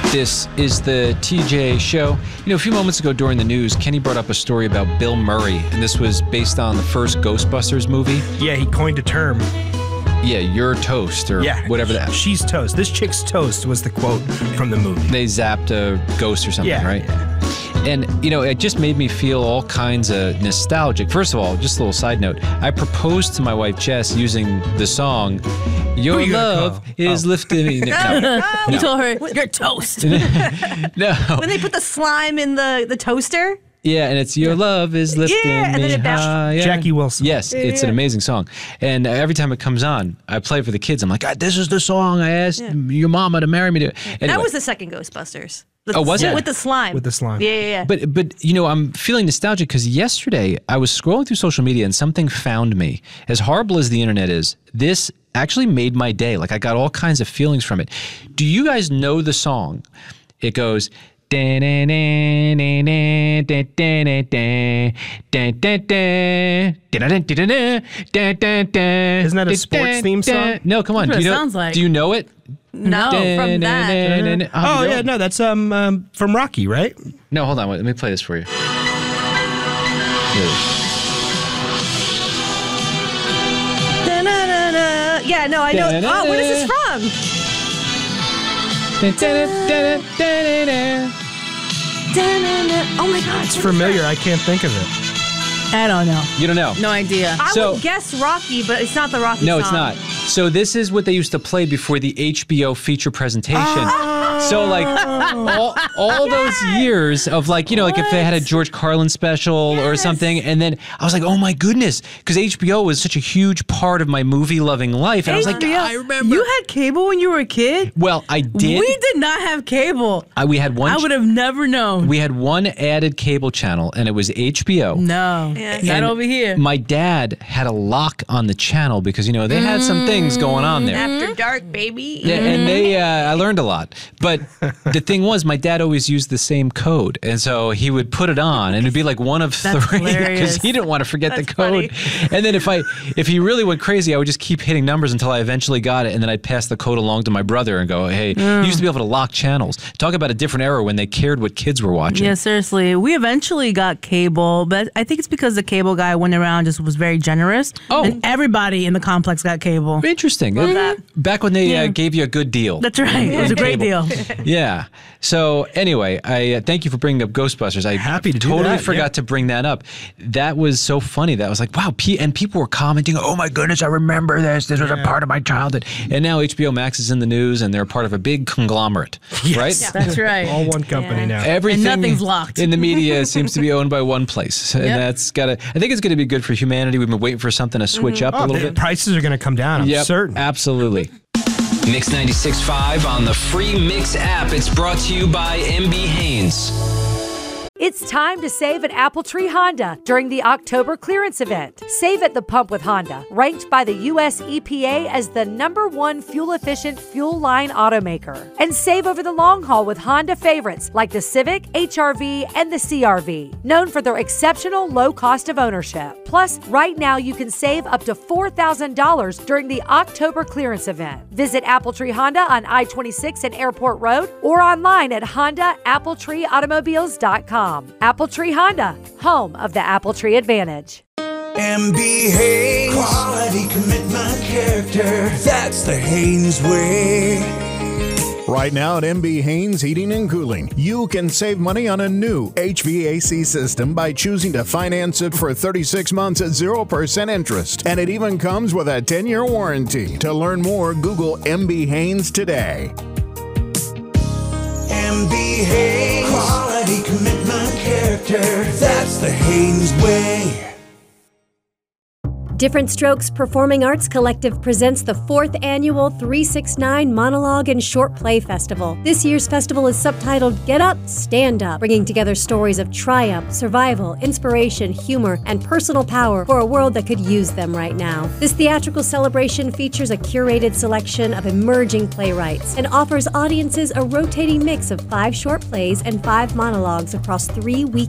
This is the TJ Show. You know, a few moments ago during the news, Kenny brought up a story about Bill Murray, and this was based on the first Ghostbusters movie. Yeah, he coined a term. Yeah, you're toast, or whatever that. She's toast. This chick's toast was the quote from the movie. They zapped a ghost or something, right? Yeah. And, you know, it just made me feel all kinds of nostalgic. First of all, just a little side note. I proposed to my wife, Jess, using the song, Your Love is Lifting Me. No. You told her, you're toast. No. When they put the slime in the toaster. Yeah, and it's Your Love is Lifting Me and then it higher. Jackie Wilson. Yes, it's an amazing song. And every time it comes on, I play it for the kids. I'm like, God, this is the song I asked your mama to marry me to. Anyway. That was the second Ghostbusters. Was it? With the slime. With the slime. Yeah. But you know, I'm feeling nostalgic because yesterday I was scrolling through social media and something found me. As horrible as the internet is, this actually made my day. Like, I got all kinds of feelings from it. Do you guys know the song? It goes... Isn't that a sports theme song? No, come on. That's what it sounds like. Do you know it? No, from that. Oh, yeah, no, that's from Rocky, right? No, hold on. Wait, let me play this for you. Yeah, no, I know. Oh, what is this from? Oh my God. It's familiar. I can't think of it. I don't know. You don't know? No idea. I would guess Rocky, but it's not the Rocky song. No, it's not. So this is what they used to play before the HBO feature presentation. So like all those years of like, you know, like if they had a George Carlin special or something, and then I was like, oh my goodness, because HBO was such a huge part of my movie loving life, and I was like, I remember. You had cable when you were a kid? Well, I did. We did not have cable. We had one. I would have never known. We had one added cable channel, and it was HBO. No, not over here. My dad had a lock on the channel because, you know, they had some things going on there. After dark, baby. Yeah, and I learned a lot. But the thing was, my dad always used the same code. And so he would put it on, and it'd be like one of three because he didn't want to forget the code. Funny. And then if he really went crazy, I would just keep hitting numbers until I eventually got it. And then I'd pass the code along to my brother and go, hey, you used to be able to lock channels. Talk about a different era when they cared what kids were watching. Yeah, seriously. We eventually got cable, but I think it's because the cable guy went around just was very generous. Oh. And everybody in the complex got cable. Interesting. Love that. Back when they gave you a good deal. That's right. It was a great deal. Yeah. So anyway, I thank you for bringing up Ghostbusters. I totally forgot to bring that up. That was so funny. That I was like, wow. And people were commenting, oh my goodness, I remember this. This was a part of my childhood. And now HBO Max is in the news, and they're part of a big conglomerate, right? Yeah. That's right. All one company now. Everything and nothing's locked. in the media seems to be owned by one place. And that's I think it's going to be good for humanity. We've been waiting for something to switch up a little bit. Prices are going to come down, I'm certain. Absolutely. Mix 96.5 on the free Mix app. It's brought to you by MB Haynes. It's time to save at Appletree Honda during the October clearance event. Save at the pump with Honda, ranked by the U.S. EPA as the #1 fuel-efficient fuel line automaker. And save over the long haul with Honda favorites like the Civic, HR-V, and the CR-V, known for their exceptional low cost of ownership. Plus, right now you can save up to $4,000 during the October clearance event. Visit Appletree Honda on I-26 and Airport Road or online at HondaAppletreeAutomobiles.com. Appletree Honda, home of the Appletree Advantage. MB Haynes, quality, commitment, character. That's the Haynes way. Right now at MB Haynes Heating and Cooling, you can save money on a new HVAC system by choosing to finance it for 36 months at 0% interest. And it even comes with a 10-year warranty. To learn more, Google MB Haynes today. MB Haynes, quality, commitment, character. That's the Haynes way. Different Strokes Performing Arts Collective presents the 4th annual 369 Monologue and Short Play Festival. This year's festival is subtitled Get Up, Stand Up, bringing together stories of triumph, survival, inspiration, humor, and personal power for a world that could use them right now. This theatrical celebration features a curated selection of emerging playwrights and offers audiences a rotating mix of 5 short plays and 5 monologues across 3 weeks.